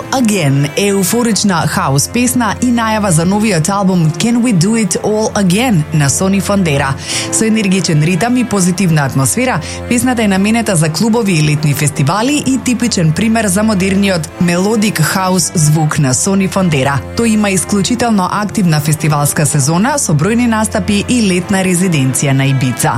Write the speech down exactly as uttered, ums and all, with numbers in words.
Again е еуфорична хаус песна и најава за новиот албум Can We Do It All Again на Сони Фондера. Со енергичен ритам и позитивна атмосфера, песната е наменета за клубови и летни фестивали и типичен пример за модерниот мелодик хаус звук на Сони Фондера. Тој има исклучително активна фестивалска сезона со бројни настапи и летна резиденција на Ибица.